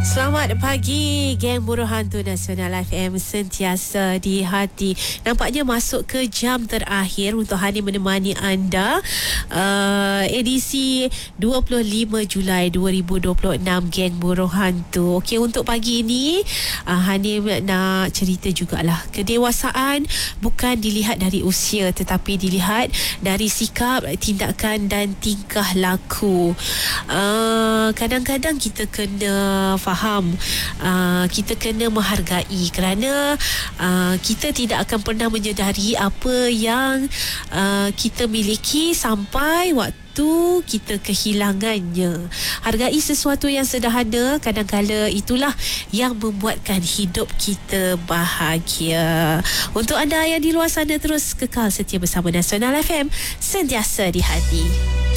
Selamat pagi, geng buruh hantu Nasional FM sentiasa di hati. Nampaknya masuk ke jam terakhir untuk Hani menemani anda. Edisi 25 Julai 2026, geng buruh hantu. Okey, untuk pagi ini Hani nak cerita jugalah. Kedewasaan bukan dilihat dari usia, tetapi dilihat dari sikap, tindakan dan tingkah laku. Kadang-kadang kita kena faham, kita kena menghargai, kerana kita tidak akan pernah menyedari apa yang kita miliki sampai waktu kita kehilangannya. Hargai sesuatu yang sederhana, kadang-kala itulah yang membuatkan hidup kita bahagia. Untuk anda yang di luar sana, terus kekal setia bersama Nasional FM, sentiasa di hati.